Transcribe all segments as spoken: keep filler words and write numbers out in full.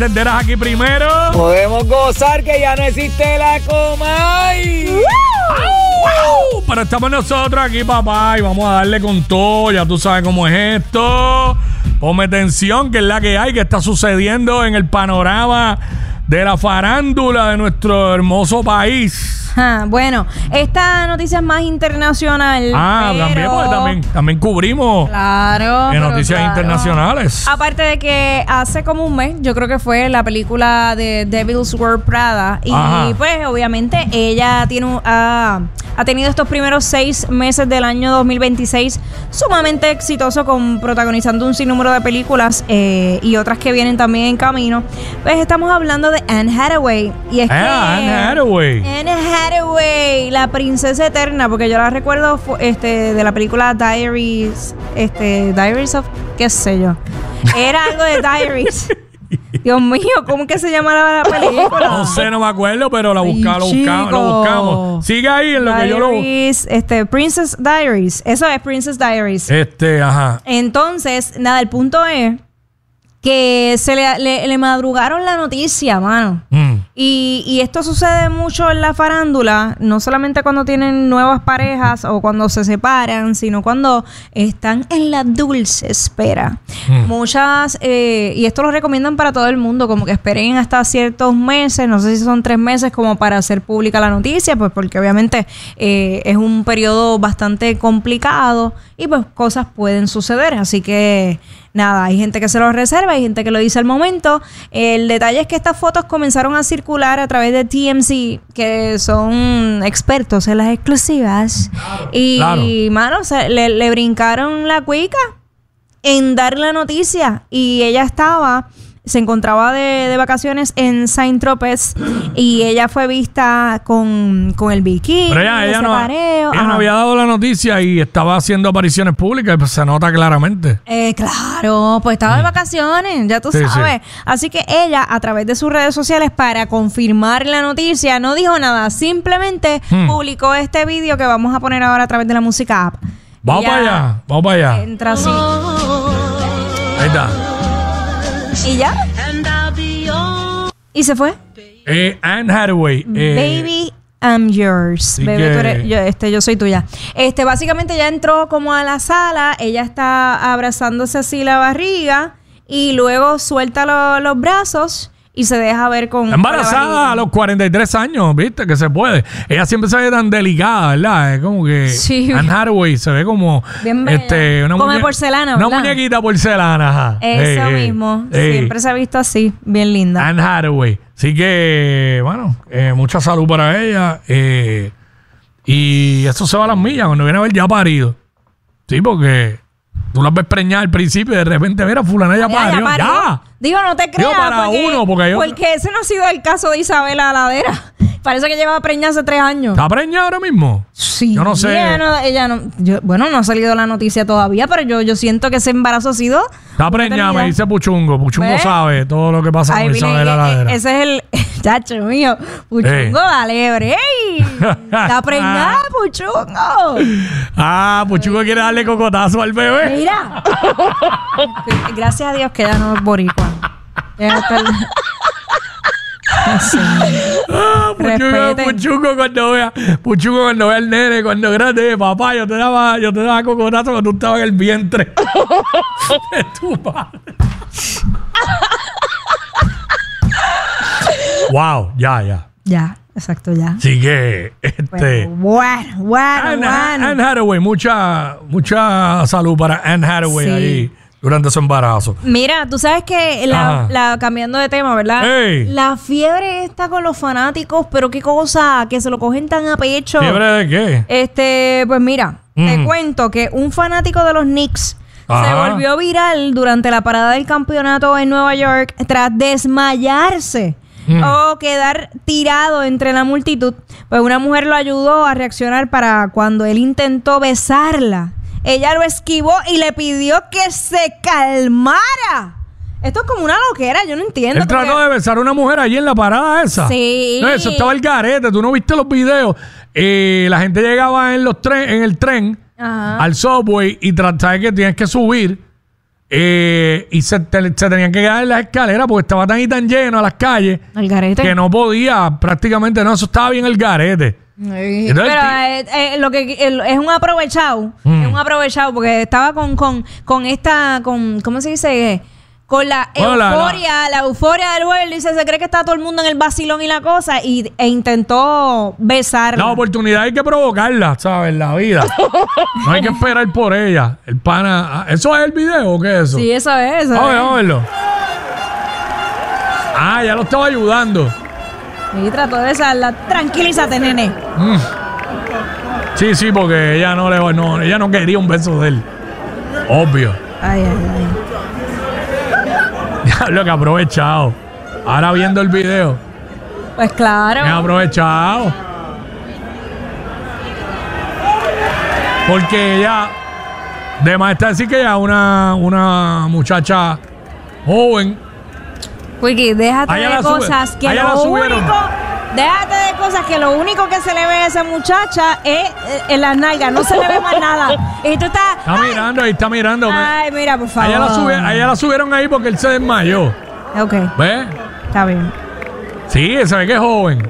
Tenderas aquí primero. Podemos gozar que ya no existe la Comay. ¡Wow! Pero estamos nosotros aquí, papá, y vamos a darle con todo. Ya tú sabes cómo es esto. Ponme atención, que es la que hay, que está sucediendo en el panorama de la farándula de nuestro hermoso país. Ah, bueno, esta noticia es más internacional. Ah, pero... también, porque también, también cubrimos claro, en noticias claro. internacionales. Aparte de que hace como un mes, yo creo que fue la película de Devil's World Prada. Y Ajá. pues obviamente ella tiene un, ah, ha tenido estos primeros seis meses del año dos mil veintiséis sumamente exitoso, con protagonizando un sinnúmero de películas eh, y otras que vienen también en camino. Pues estamos hablando de Anne Hathaway. Y es ah, que Anne Hathaway. Anne Hathaway, la princesa eterna, porque yo la recuerdo este, de la película Diaries, este, Diaries of, qué sé yo. Era algo de Diaries. Dios mío, ¿cómo que se llama la, la película? No sé, no me acuerdo, pero la buscamos, lo buscamos, lo buscamos. Sigue ahí en lo Diaries, que yo lo... este, Princess Diaries. Eso es Princess Diaries. Este, ajá. Entonces, nada, el punto es que se le, le, le madrugaron la noticia, mano. Mm. Y, y esto sucede mucho en la farándula, no solamente cuando tienen nuevas parejas o cuando se separan, sino cuando están en la dulce espera. Mm. Muchas, eh, y esto lo recomiendan para todo el mundo, como que esperen hasta ciertos meses, no sé si son tres meses, como para hacer pública la noticia, pues porque obviamente eh, es un periodo bastante complicado y pues cosas pueden suceder. Así que nada, hay gente que se lo reserva, hay gente que lo dice al momento. El detalle es que estas fotos comenzaron a circular a través de T M Z, que son expertos en las exclusivas. Y, claro. mano, o sea, le, le brincaron la cuica en dar la noticia. Y ella estaba... se encontraba de, de vacaciones en Saint-Tropez y ella fue vista con, con el bikini. Pero ella, ella, no, ella no había dado la noticia y estaba haciendo apariciones públicas, pues se nota claramente. Eh, claro, pues estaba de vacaciones, ya tú sí, sabes. Sí. Así que ella, a través de sus redes sociales, para confirmar la noticia, no dijo nada, simplemente hmm. publicó este vídeo que vamos a poner ahora a través de la música app. Vamos para allá, vamos para allá. Entra así. Ahí está. ¿Y ya? ¿Y se fue? Eh, Anne Hathaway. Eh, Baby, I'm yours. Baby, que... tú eres, yo, este, yo soy tuya. Este, básicamente ya entró como a la sala. Ella está abrazándose así la barriga y luego suelta lo, los brazos y se deja ver con... Embarazada a los cuarenta y tres años, ¿viste? Que se puede. Ella siempre se ve tan delicada, ¿verdad? Es como que... Sí. Anne Hathaway se ve como... Bien este, una como muñe... de porcelana, Una ¿verdad? muñequita porcelana, ajá. Eso hey, mismo. Hey. Siempre se ha visto así. Bien linda. Anne Hathaway. Así que, bueno, eh, mucha salud para ella. Eh, y eso se va a las millas cuando viene a ver ya parido. Sí, porque... tú las ves preñar al principio y de repente, mira, fulana ya parió. Ya, parió. ¡Ya! Digo, no te creas. Digo, para porque, uno, porque yo... porque ese no ha sido el caso de Isabela Ladera. Parece que lleva preñada hace tres años. ¿Está preñada ahora mismo? Sí. Yo no sé. Ella no, ella no yo, bueno, no ha salido la noticia todavía, pero yo, yo siento que ese embarazo ha sido... Está preñada, me dice Puchungo. Puchungo ¿ves? Sabe todo lo que pasa Ay, con vine, Isabela Ladera. Ese es el... Chacho mío. Puchungo, hey. Dale, ¡ey! Está preñada, Puchungo. Ah, Puchungo quiere darle cocotazo al bebé. Mira. Gracias a Dios que ella no es boricua. Ah, Puchungo, Puchungo cuando vea Puchungo cuando vea el nene cuando grande, papá, yo te daba yo te daba cocotazo cuando tú estabas en el vientre de tu padre. Wow, ya, ya. Ya, exacto, ya. Así que, este... Bueno, bueno, Anne, bueno. Anne Hathaway, mucha, mucha salud para Anne Hathaway sí. ahí durante su embarazo. Mira, tú sabes que, la, la, cambiando de tema, ¿verdad? Hey. La fiebre está con los fanáticos, pero qué cosa, que se lo cogen tan a pecho. ¿Fiebre de qué? Este, pues mira, mm. te cuento que un fanático de los Knicks Ajá. se volvió viral durante la parada del campeonato en Nueva York tras desmayarse. Mm. O quedar tirado entre la multitud. Pues una mujer lo ayudó a reaccionar para cuando él intentó besarla. Ella lo esquivó y le pidió que se calmara. Esto es como una loquera, yo no entiendo. Él porque... trató de besar a una mujer allí en la parada esa. Sí. No, eso estaba el garete, tú no viste los videos. Eh, la gente llegaba en los tren, en el tren Ajá. al subway y trataba que tienes que subir. Eh, y se, te- se tenían que quedar en las escaleras porque estaba tan y tan lleno a las calles Al garete. que no podía prácticamente, no, eso estaba bien el garete. Sí. Entonces, Pero el eh, eh, lo que el- es un aprovechado, Mm. es un aprovechado porque estaba con con con esta con ¿cómo se dice? Con la Bueno, la- euforia, la, euforia del juego, dice, se cree que está todo el mundo en el vacilón y la cosa y e intentó besarla. La oportunidad hay que provocarla, ¿sabes? En la vida. No hay que esperar por ella. El pana. ¿Eso es el video o qué es eso? Sí, eso es, eso Vamos a ver, es. vamos a verlo. Ah, ya lo estaba ayudando. Y trató de besarla. Tranquilízate, nene. Mm. Sí, sí, porque ella no le no, ella no quería un beso de él. Obvio. Ay, ay, ay. Diablo, que aprovechado. Ahora viendo el video. Pues claro. Me ha aprovechado. Porque ella, de más está decir que ella es una, una muchacha joven. Wiki, déjate Allá de la sube- cosas que allá la lo subieron. único, déjate de cosas que lo único que se le ve a esa muchacha es eh, en las nalgas, no se le ve más nada. Y tú estás, Está ay, mirando ahí, está mirando. ay, mira, por favor. Allá la, sube- allá la subieron ahí porque él se desmayó. Ok, ¿Ves? está bien. Sí, se ve que es joven.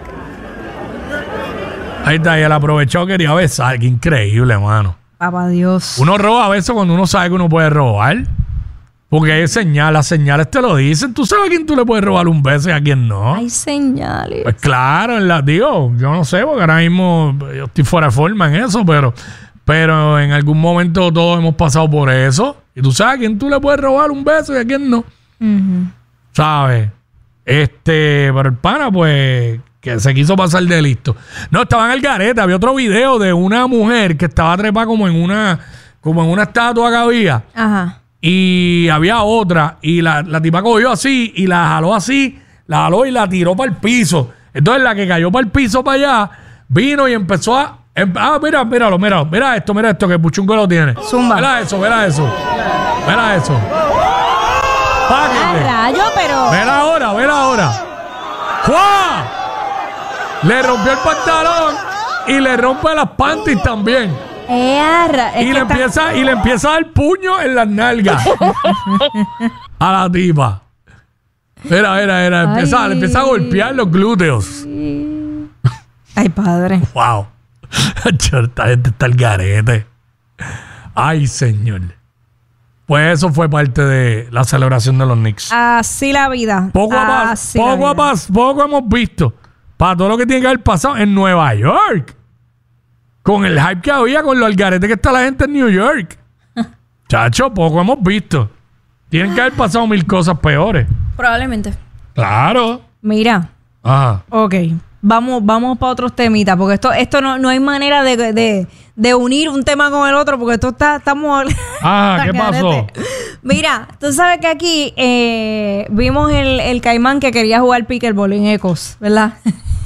Ahí está, ella la aprovechó, quería besar. Qué increíble, mano. Papá Dios. Uno roba besos cuando uno sabe que uno puede robar. Porque hay señales, las señales te lo dicen. Tú sabes a quién tú le puedes robar un beso y a quién no. Hay señales. Pues claro, en la, digo, yo no sé, porque ahora mismo yo estoy fuera de forma en eso, pero, pero en algún momento todos hemos pasado por eso. Y tú sabes a quién tú le puedes robar un beso y a quién no. Ujú. ¿Sabes? Este, pero el pana, pues, que se quiso pasar de listo. No, estaba en el garete. Había otro video de una mujer que estaba trepada como en una, como en una estatua que había. Ajá. Y había otra. Y la, la tipa cogió así y la jaló así. La jaló y la tiró para el piso. Entonces la que cayó para el piso para allá, vino y empezó a... em- ah, mira, míralo, míralo. Mira esto, mira esto, que Puchungo lo tiene. Zumba. Mira eso, mira eso. Mira eso. Ah, Páquete. rayo, pero. Vela ahora, vela ahora. ¡Juá! Le rompió el pantalón y le rompe las panties también. Eh, a ra- es Y que le, está- empieza, y le empieza a dar puño en las nalgas a la tipa. Mira, mira, mira. Empieza, Ay. le empieza a golpear los glúteos. Ay, padre. Wow. Esta gente está al garete. Ay, señor. Pues eso fue parte de la celebración de los Knicks. Así la vida. Poco a pas- Así la poco a vida. pas- poco hemos visto para todo lo que tiene que haber pasado en Nueva York. Con el hype que había, con lo algarete que está la gente en New York. Chacho, poco hemos visto. Tienen que haber pasado mil cosas peores. Probablemente. Claro. Mira. Ajá. Ok. Vamos, vamos para otros temitas, porque esto, esto no, no hay manera de, de, de unir un tema con el otro, porque esto está, estamos... Ajá, ¿qué pasó? Garete. Mira, tú sabes que aquí eh, vimos el, el caimán que quería jugar pickleball en Ecos, ¿verdad?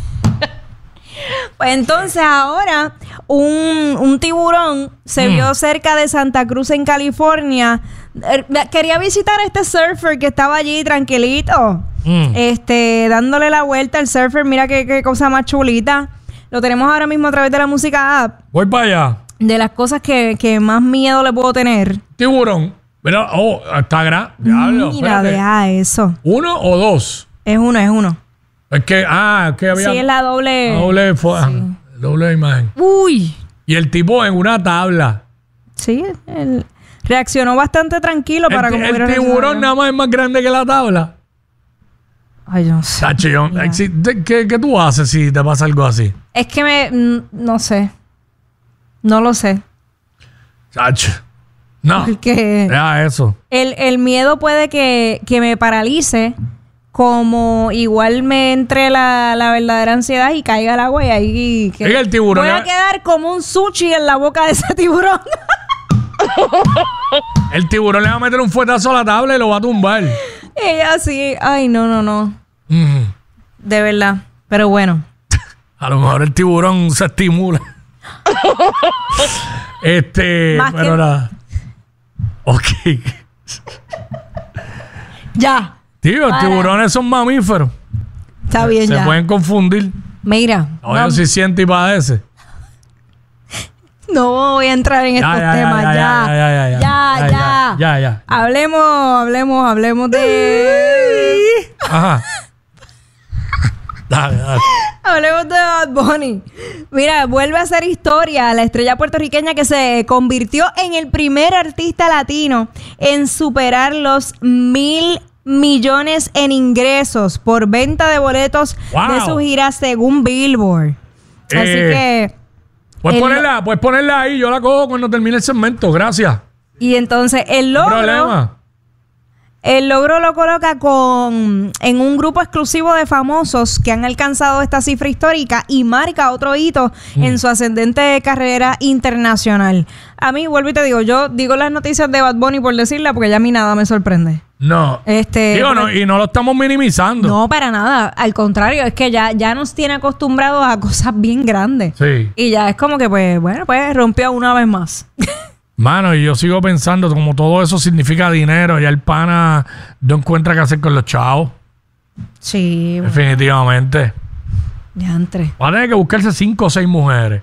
Pues entonces ahora un, un tiburón se Mm. vio cerca de Santa Cruz en California. Eh, Quería visitar a este surfer que estaba allí tranquilito. Mm. Este, dándole la vuelta al surfer. Mira qué, qué cosa más chulita. Lo tenemos ahora mismo a través de la música app. Voy para allá. De las cosas que, que más miedo le puedo tener. Tiburón. Mira, oh, está grande. Diablo, Mira, espérate. deja eso. ¿Uno o dos? Es uno, es uno. Es que, ah, es que había Sí, es la doble. doble, fo- doble imagen. Uy. Y el tipo en una tabla. Sí, él reaccionó bastante tranquilo para el, como el hubiera tiburón reaccionado. nada más es más grande que la tabla. Ay, yo no sé. Tacho, yo- Mira. si- te- ¿qué, ¿Qué tú haces si te pasa algo así? Es que me... mm, no sé. No lo sé. Tacho. No. Porque Deja eso. el, el miedo puede que, que me paralice, como igual me entre la, la verdadera ansiedad y caiga al agua y ahí... que Es que el tiburón voy a ya- quedar como un sushi en la boca de ese tiburón. El tiburón le va a meter un fuetazo a la tabla y lo va a tumbar. Y así... Ay, no, no, no. Ujú. De verdad. Pero bueno. A lo mejor el tiburón se estimula. este, Más pero que- nada. Ok. Ya. Tío, los Para. tiburones son mamíferos. Está bien Se ya. pueden confundir. Mira. Oye, vamos- si siente y padece. No voy a entrar en estos Ya, ya, temas, ya, ya. ya, ya, ya, ya, Ya, ya, ya. ya, ya. Hablemos, hablemos, hablemos de... Ajá. Dale, dale. Hablemos de Bad Bunny. Mira, vuelve a hacer historia la estrella puertorriqueña que se convirtió en el primer artista latino en superar los mil millones en ingresos por venta de boletos Wow. de su gira según Billboard. Así Eh, que... Puedes el- ponerla, puedes ponerla ahí. Yo la cojo cuando termine el segmento. Gracias. Y entonces el No hay logro... problema. El logro lo coloca con en un grupo exclusivo de famosos que han alcanzado esta cifra histórica y marca otro hito Mm. en su ascendente carrera internacional. A mí, vuelvo y te digo, yo digo las noticias de Bad Bunny por decirla porque ya a mí nada me sorprende. No. Este, Digo, no, y no lo estamos minimizando. No, para nada. Al contrario, es que ya, ya nos tiene acostumbrados a cosas bien grandes. Sí. Y ya es como que, pues, bueno, pues rompió una vez más. Mano, y yo sigo pensando, como todo eso significa dinero, ya el pana no encuentra qué hacer con los chavos. Sí, bueno, Definitivamente. ya entré. Va a tener que buscarse cinco o seis mujeres.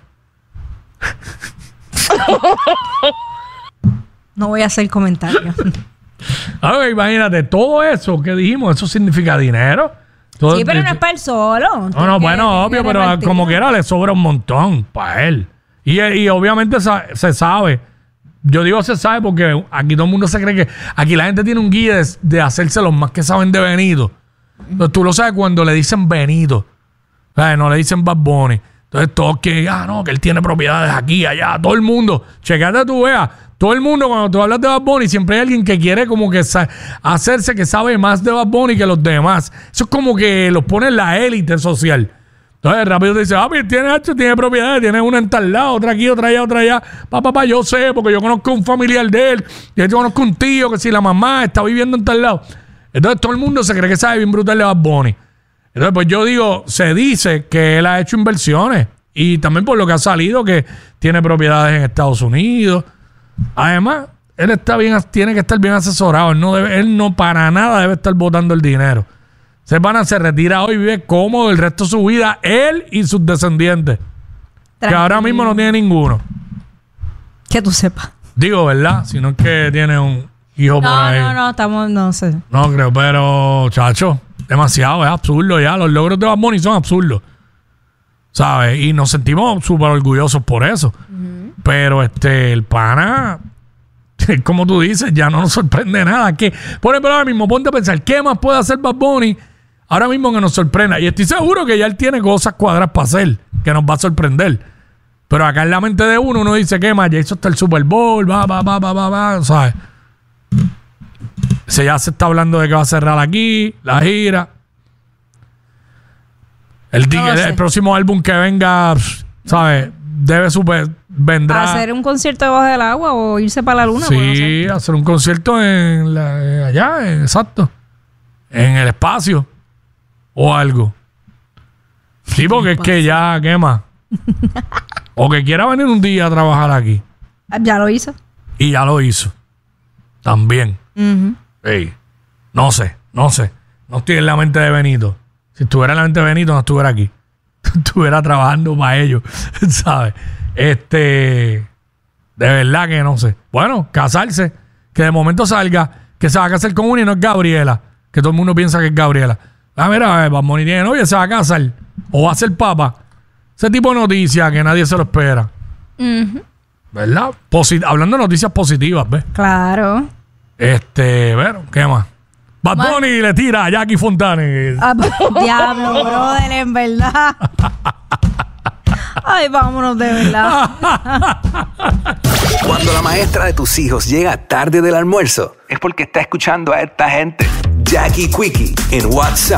No voy a hacer comentarios. A ver, imagínate, todo eso que dijimos, eso significa dinero. Todo- Sí, pero no es para él solo. No, no, bueno, obvio, pero a- como quiera le sobra un montón para él. Y, y obviamente sa- se sabe. Yo digo se sabe porque aquí todo el mundo se cree que... Aquí la gente tiene un guía de, de hacerse los más que saben de Benito. Entonces tú lo sabes cuando le dicen Benito. O sea, no le dicen Bad Bunny. Entonces todos que... Ah, no, que él tiene propiedades aquí, allá. Todo el mundo. Checate tú, veas. Todo el mundo, cuando tú hablas de Bad Bunny, siempre hay alguien que quiere como que sa- hacerse que sabe más de Bad Bunny que los demás. Eso es como que los pone en la élite social. Entonces rápido te dice, ah, pues tiene H, tiene propiedades, tiene una en tal lado, otra aquí, otra allá, otra allá. Papá, papá, yo sé, porque yo conozco un familiar de él. Yo conozco un tío que si la mamá está viviendo en tal lado. Entonces todo el mundo se cree que sabe bien brutal de Bad Bunny. Entonces pues yo digo, se dice que él ha hecho inversiones. Y también por lo que ha salido, que tiene propiedades en Estados Unidos. Además, él está bien, tiene que estar bien asesorado. Él no debe, él no para nada debe estar botando el dinero. Se van a se retira hoy y vive cómodo el resto de su vida, él y sus descendientes. Que ahora mismo no tiene ninguno. Que tú sepas. Digo, ¿verdad? Si no es que tiene un hijo por No, ahí. no, no, estamos, no sé. No creo, pero, chacho, demasiado, es absurdo ya. Los logros de Bad Bunny son absurdos. ¿Sabes? Y nos sentimos súper orgullosos por eso. Pero este, el pana, como tú dices, ya no nos sorprende nada. Que, por ejemplo, ahora mismo, ponte a pensar, ¿qué más puede hacer Bad Bunny ahora mismo que nos sorprenda? Y estoy seguro que ya él tiene cosas cuadras para hacer, que nos va a sorprender. Pero acá en la mente de uno, uno dice, ¿qué más? Ya hizo hasta el Super Bowl, va, va, va, va, va, va, ¿sabes? Se ya se está hablando de que va a cerrar aquí, la gira. El, di- No el, sé. el próximo álbum que venga, ¿sabes? Debe super, vendrá. ¿Hacer un concierto debajo del agua o irse para la luna? Bueno, no sé. Sí, hacer un concierto en la, en allá, en- exacto. En el espacio. O algo. Sí, porque es que ya, ¿qué más? O que quiera venir un día a trabajar aquí. Ya lo hizo. Y ya lo hizo. También. Ujú. Ey, no sé, no sé. No estoy en la mente de Benito. Si estuviera en la mente de Benito, no estuviera aquí. Estuviera trabajando para ellos, ¿sabes? Este... De verdad que no sé. Bueno, casarse. Que de momento salga que se va a casar con una y no es Gabriela. Que todo el mundo piensa que es Gabriela. Ah, mira, Bad Bunny tiene novia, se va a casar. O va a ser papa. Ese tipo de noticias que nadie se lo espera. Ujú. ¿Verdad? Posi- Hablando de noticias positivas, ¿ves? Claro. Este, bueno, ¿qué más? Bad Mal- Bunny le tira a Jackie Fontanes. Ah, diablo, brother, en verdad. Ay, vámonos de verdad. Cuando la maestra de tus hijos llega tarde del almuerzo, es porque está escuchando a esta gente. Jackie Quickie en WhatsApp.